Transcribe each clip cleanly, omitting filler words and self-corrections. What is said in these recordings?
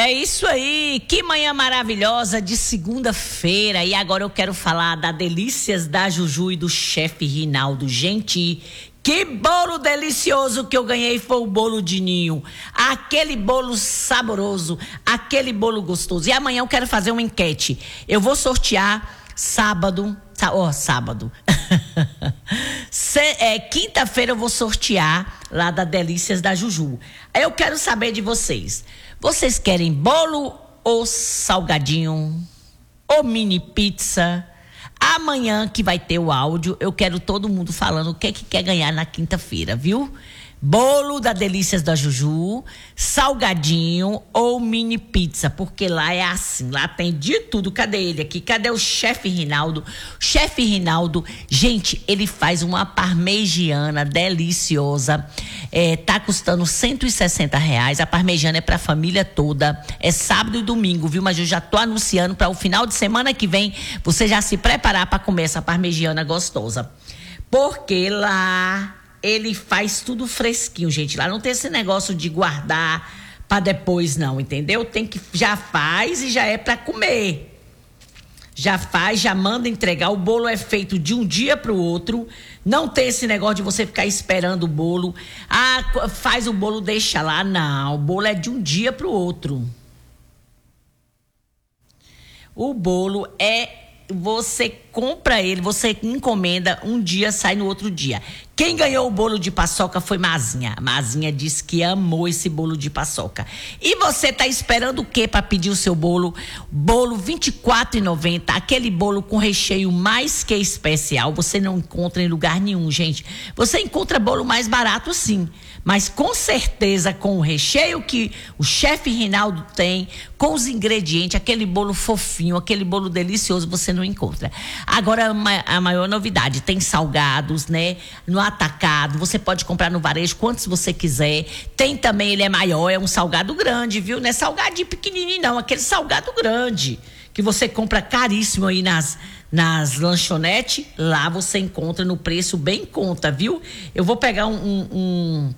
É isso aí, que manhã maravilhosa de segunda-feira. E agora eu quero falar da Delícias da Juju e do chefe Rinaldo. Gente, que bolo delicioso que eu ganhei foi o bolo de ninho. Aquele bolo saboroso, aquele bolo gostoso. E amanhã eu quero fazer uma enquete. Eu vou sortear sábado. Quinta-feira eu vou sortear lá da Delícias da Juju. Aí eu quero saber de vocês. Vocês querem bolo ou salgadinho? Ou mini pizza? Amanhã que vai ter o áudio, eu quero todo mundo falando o que quer ganhar na quinta-feira, viu? Bolo da Delícias da Juju, salgadinho ou mini pizza, porque lá é assim, lá tem de tudo. Cadê ele aqui? Cadê o chefe Rinaldo? Chefe Rinaldo, gente, ele faz uma parmegiana deliciosa, tá custando R$160, a parmegiana é pra família toda, é sábado e domingo, viu? Mas eu já tô anunciando para o final de semana que vem, você já se preparar para comer essa parmegiana gostosa, porque lá ele faz tudo fresquinho, gente. Lá não tem esse negócio de guardar para depois, não, entendeu? Tem que já faz e já é para comer. Já faz, já manda entregar. O bolo é feito de um dia para o outro. Não tem esse negócio de você ficar esperando o bolo. Ah, faz o bolo, deixa lá. Não, o bolo é de um dia para o outro. O bolo você compra ele, você encomenda, um dia sai no outro dia. Quem ganhou o bolo de paçoca foi Mazinha. Mazinha disse que amou esse bolo de paçoca. E você tá esperando o quê para pedir o seu bolo? Bolo R$24,90, aquele bolo com recheio mais que especial. Você não encontra em lugar nenhum, gente. Você encontra bolo mais barato, sim. Mas com certeza com o recheio que o chefe Rinaldo tem, com os ingredientes, aquele bolo fofinho, aquele bolo delicioso, você não encontra. Agora, a maior novidade, tem salgados, né? No atacado, você pode comprar no varejo quantos você quiser. Tem também, ele é maior, é um salgado grande, viu? Não é salgadinho pequenininho, não, aquele salgado grande, que você compra caríssimo aí nas lanchonetes. Lá você encontra no preço bem em conta, viu? Eu vou pegar um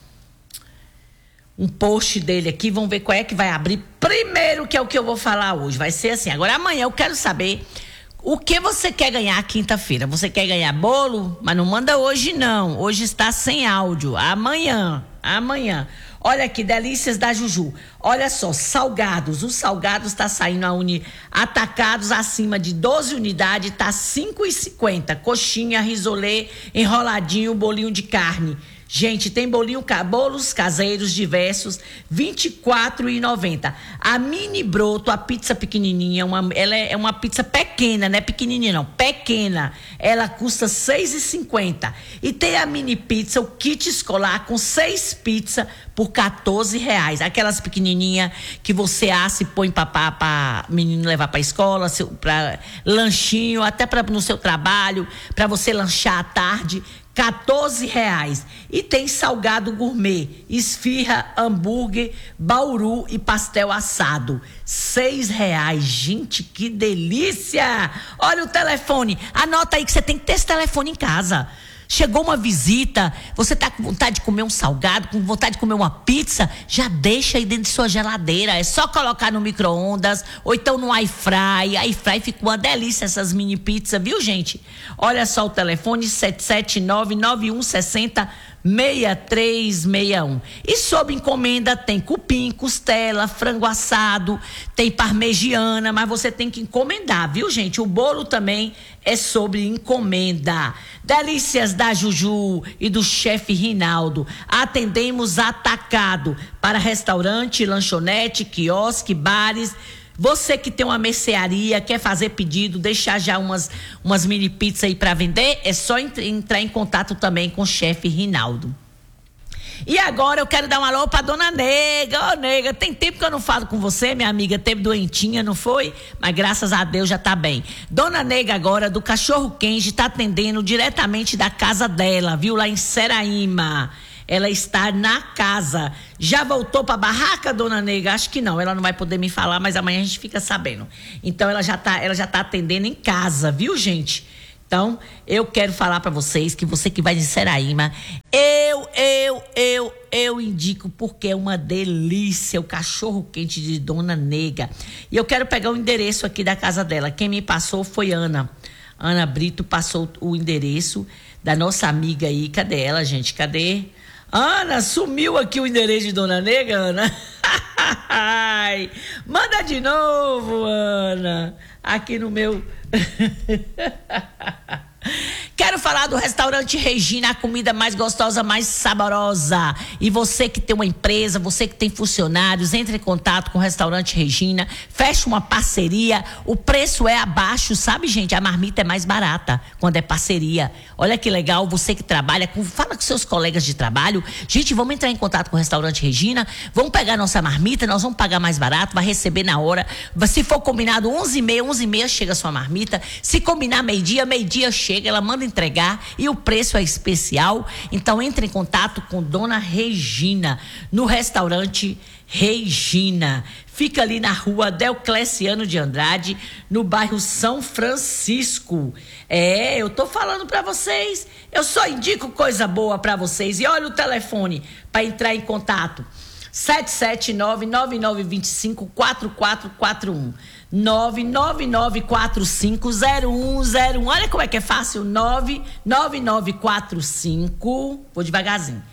post dele aqui, vamos ver qual é que vai abrir primeiro, que é o que eu vou falar hoje. Vai ser assim. Agora amanhã eu quero saber o que você quer ganhar quinta-feira. Você quer ganhar bolo? Mas não manda hoje, não. Hoje está sem áudio. Amanhã. Olha aqui, Delícias da Juju. Olha só, salgados. Os salgados tá saindo atacados acima de 12 unidades, tá R$5,50. Coxinha, risolê, enroladinho, bolinho de carne. Gente, tem bolos caseiros diversos, R$24,90. A mini broto, a pizza pequenininha, ela é uma pizza pequena, não é pequenininha não, pequena. Ela custa R$6,50. E tem a mini pizza, o kit escolar com 6 pizzas por R$14. Aquelas pequenininhas que você assa e põe para menino levar para escola, para lanchinho, até no seu trabalho, para você lanchar à tarde. R$14. E tem salgado gourmet, esfirra, hambúrguer, bauru e pastel assado, R$6. Gente, que delícia! Olha o telefone, anota aí que você tem que ter esse telefone em casa. Chegou uma visita, você tá com vontade de comer um salgado, com vontade de comer uma pizza, já deixa aí dentro de sua geladeira. É só colocar no micro-ondas ou então no air fry. Air fry fica uma delícia essas mini pizzas, viu, gente? Olha só o telefone 779-9160-6361. E sob encomenda tem cupim, costela, frango assado, tem parmegiana, mas você tem que encomendar, viu, gente? O bolo também é sobre encomenda. Delícias da Juju e do chefe Rinaldo. Atendemos atacado para restaurante, lanchonete, quiosque, bares. Você que tem uma mercearia, quer fazer pedido, deixar já umas mini pizzas aí para vender, é só entrar em contato também com o chefe Rinaldo. E agora eu quero dar um alô pra dona Nega. Ô, Nega, tem tempo que eu não falo com você, minha amiga, teve doentinha, não foi? Mas graças a Deus já tá bem. Dona Nega agora, do Cachorro Quente, tá atendendo diretamente da casa dela, viu? Lá em Seraíma. Ela está na casa. Já voltou pra barraca, dona Nega? Acho que não, ela não vai poder me falar, mas amanhã a gente fica sabendo. Então ela já tá atendendo em casa, viu, gente? Então, eu quero falar para vocês que você que vai de Seraíma, eu indico porque é uma delícia o cachorro quente de Dona Nega. E eu quero pegar o endereço aqui da casa dela. Quem me passou foi Ana. Ana Brito passou o endereço da nossa amiga aí. Cadê ela, gente? Cadê? Ana, sumiu aqui o endereço de Dona Nega, Ana. Manda de novo, Ana. Aqui no meu... Quero falar do restaurante Regina, a comida mais gostosa, mais saborosa. E você que tem uma empresa, você que tem funcionários, entre em contato com o restaurante Regina, fecha uma parceria. O preço é abaixo, sabe, gente? A marmita é mais barata quando é parceria. Olha que legal, você que trabalha, fala com seus colegas de trabalho. Gente, vamos entrar em contato com o restaurante Regina, vamos pegar nossa marmita, nós vamos pagar mais barato, vai receber na hora. Se for combinado 11h30 chega a sua marmita. Se combinar meio-dia chega, ela manda entregar e o preço é especial. Então entre em contato com Dona Regina no restaurante Regina. Fica ali na rua Deocleciano de Andrade, no bairro São Francisco. Eu tô falando para vocês, eu só indico coisa boa para vocês. E olha o telefone para entrar em contato: 779-9925-4441. 999450101. Olha como é que é fácil. 99945. Vou devagarzinho.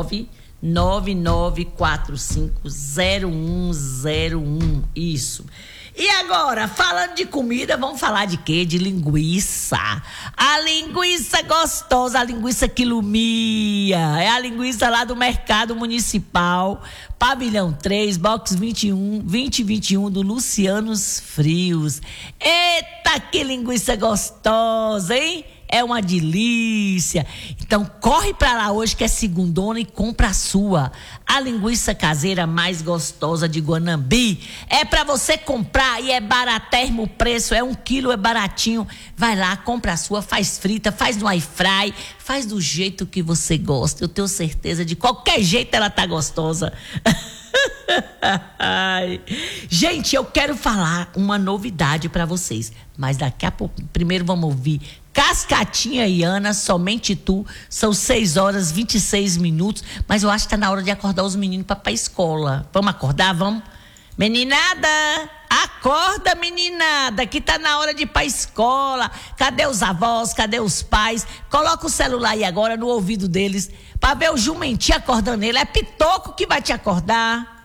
999450101. Isso. E agora, falando de comida, vamos falar de quê? De linguiça. A linguiça gostosa, a linguiça Quilomia. É a linguiça lá do Mercado Municipal, Pavilhão 3, Box 2021 do Lucianos Frios. Eita, que linguiça gostosa, hein? É uma delícia. Então corre pra lá hoje que é segundona e compra a sua. A linguiça caseira mais gostosa de Guanambi. É pra você comprar e é baratérrimo o preço. 1 quilo é baratinho. Vai lá, compra a sua, faz frita, faz no air fry, faz do jeito que você gosta. Eu tenho certeza, de qualquer jeito ela tá gostosa. Gente, eu quero falar uma novidade pra vocês, mas daqui a pouco, primeiro vamos ouvir Cascatinha e Ana, Somente Tu. São 6h26, mas eu acho que tá na hora de acordar os meninos pra escola. Vamos acordar, vamos? Meninada, acorda, meninada, que tá na hora de ir pra escola. Cadê os avós, cadê os pais? Coloca o celular aí agora no ouvido deles pra ver o jumentinho acordando ele. É Pitoco que vai te acordar.